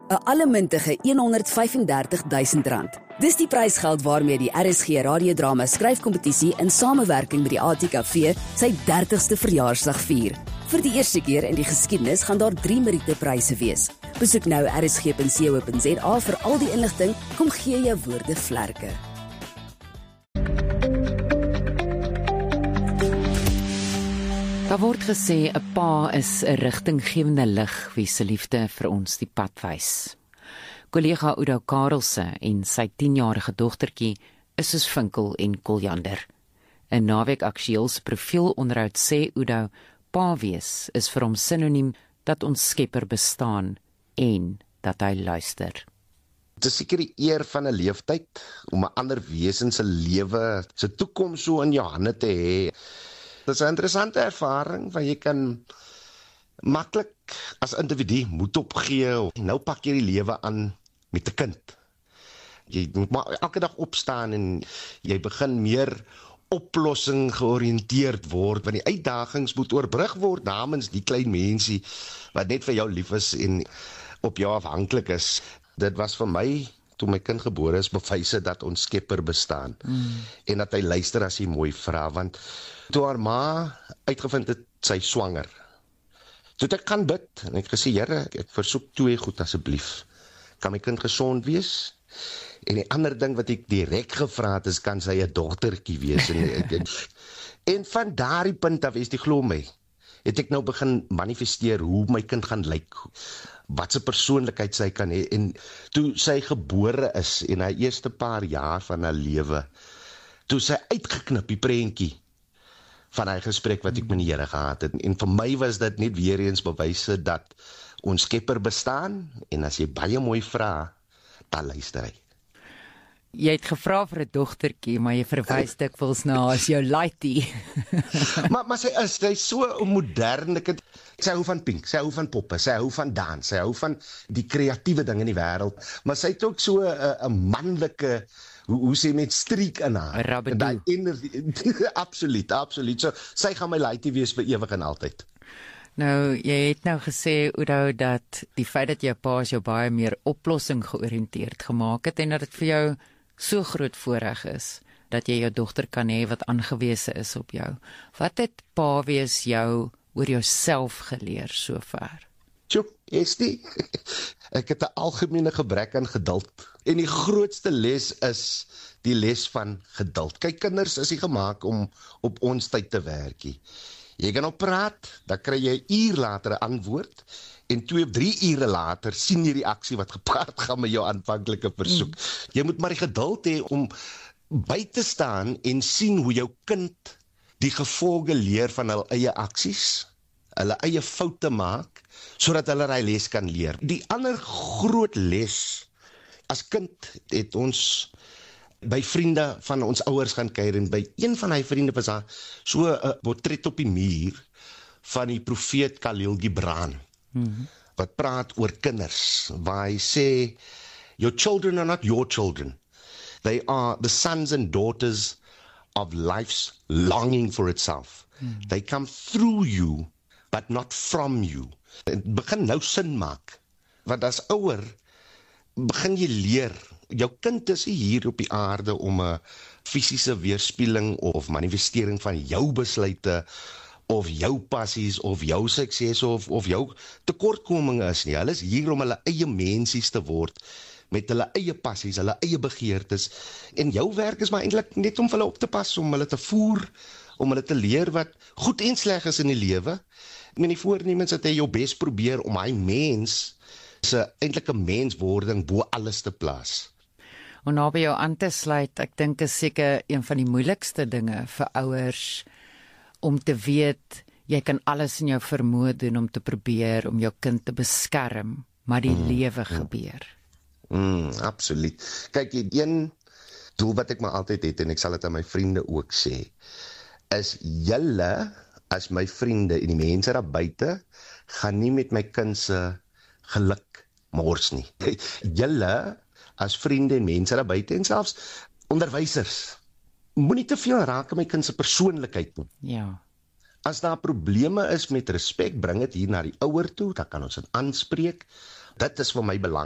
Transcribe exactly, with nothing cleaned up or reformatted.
'n allemintige honderdvyfendertigduisend rand. Dis die prysgeld waarmee die R S G radiodrama skryfkompetisie in samewerking met die A T K V sy dertigste verjaarsdag vier. Vir die eerste keer in die geskiedenis gaan daar drie Meriete-pryse wees. Besoek nou r s g punt co punt z a vir al die inligting. Kom gee jou woorde vlerke. Daar word gesê 'n pa is 'n rigtinggewende lig wie se liefde vir ons die pad wys. Kollega Oudo Karelse en sy tienjarige dogtertjie is soos Vinkel en Koljander. 'n Naweek Aktueel se profielonderhoud sê Oudo, pa wees is vir hom sinoniem dat ons Skepper bestaan en dat hy luister. Dit is seker die eer van 'n leeftyd om 'n ander wesen se lewe, se toekoms so in jou hande te hê. Dit is 'n interessante ervaring waar jy kan maklik as individu moed opgee. Nou pak jy die lewe aan met 'n kind. Jy moet maar elke dag opstaan en jy begin meer oplossing georiënteerd word, want die uitdagings moet oorbrug word namens die klein mensie wat net vir jou lief is en op jou afhanklik is. Dit was vir my, toe my kind gebore is, bewyse dat ons Skepper bestaan. Mm. En dat hy luister as hy mooi vra, want toe haar ma uitgevind het sy swanger, toe het ek gaan bid, en ek gesê, Here, ek versoek twee goed asseblief, kan my kind gesond wees? En die ander ding wat ek direk gevra het is, kan sy 'n dogtertjie wees? En, en, en van daardie punt af, is die glo my, het ek nou begin manifesteer hoe my kind gaan lyk, wat sy persoonlikheid sy kan hê, en toe sy gebore is, en haar eerste paar jaar van haar lewe, toe sy uitgeknip die prentjie van hy gesprek wat ek met die Here gehad het, en vir my was dit net weer eens bewyse dat ons Skepper bestaan, en as jy baie mooi vra, dan luister hy. Jy het gevra vir 'n dogtertjie, maar jy verwys dikwels na haar as jou laaitie. maar, maar sy is, sy is so 'n moderne kind. Sy hou van pink, sy hou van poppe, sy hou van dans, sy hou van die kreatiewe ding in die wêreld, maar sy het ook so 'n 'n manlike, hoe, hoe sê met streek in haar. Rabbadoo. Absoluut, absoluut. So, sy gaan my laaitie wees vir ewig en altyd. Nou, jy het nou gesê, Oudo, dat die feit dat jou pa jou baie meer oplossing georiënteerd gemaak het, en dat dit vir jou so groot voorreg is, dat jy jou dogter kan hê wat aangewese is op jou. Wat het pa wees jou oor jouself geleer sover? Tjoe, is die? Ek het 'n algemene gebrek aan geduld. En die grootste les is die les van geduld. Kyk, kinders is nie gemaak om op ons tyd te werkie. Jy kan op praat, dan kry jy 'n uur later 'n antwoord, en twee of drie ure later sien jy die reaksie wat gepaard gaan met jou aanvanklike versoek. Mm. Jy moet maar die geduld hê om by te staan en sien hoe jou kind die gevolge leer van hul eie aksies, hulle eie foute maak, sodat hulle daai les kan leer. Die ander groot les, as kind het ons by vriende van ons ouers gaan kuier, en by een van hy vriende was daar so 'n portret op die muur van die profeet Khalil Gibran, mm-hmm. wat praat oor kinders, waar hy sê, your children are not your children. They are the sons and daughters of life's longing for itself. Mm. They come through you, but not from you. Het begin nou sin maak, want as ouer, begin jy leer, jou kind is nie hier op die aarde om 'n fisiese weerspieëling of manifestering van jou besluite, of jou passies, of jou sukses, of, of jou tekortkominge is nie. Hulle is hier om hulle eie mensies te word, met hulle eie passies, hulle eie begeertes, en jou werk is maar eintlik net om hulle op te pas, om hulle te voer, om hulle te leer wat goed en sleg is in die lewe, en die voornemens dat jy jou bes probeer om hy mens, se eintlike menswording bo alles te plaas. Om nou by jou aan te sluit, ek dink is seker een van die moeilikste dinge vir ouers, om te weet, jy kan alles in jou vermoë doen om te probeer, om jou kind te beskerm, maar die mm, lewe mm. gebeur. Mm, absoluut. Kyk, die een doel wat ek maar altyd het, en ek sal dit aan my vriende ook sê, is julle, as my vriende en die mense daar buite, gaan nie met my kind se geluk mors nie. Julle, as vriende en mense daar buite, en selfs onderwysers, moenie te veel raak aan my kind se persoonlikheid nie. Ja. As daar probleme is met respek, bring dit hier na die ouer toe, dan kan ons dit aanspreek. Dit is vir my belangrik.